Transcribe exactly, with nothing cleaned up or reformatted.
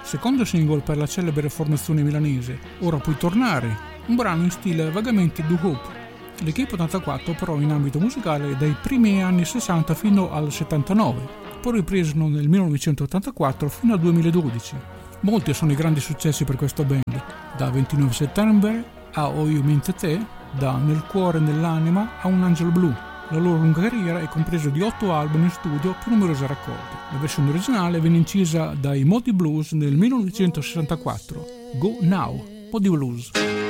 secondo singolo per la celebre formazione milanese Ora puoi tornare, un brano in stile vagamente doo-wop. L'Equipe ottantaquattro però in ambito musicale dai primi anni sessanta fino al settantanove, poi ripresero nel millenovecentottantaquattro fino al duemiladodici. Molti sono i grandi successi per questa band, da ventinove settembre a O io mente te, da Nel cuore e nell'anima a Un angelo blu. La loro lunga carriera è compresa di otto album in studio più numerose raccolte. La versione originale venne incisa dai Moody Blues nel millenovecentosessantaquattro. Go Now, Moody Blues.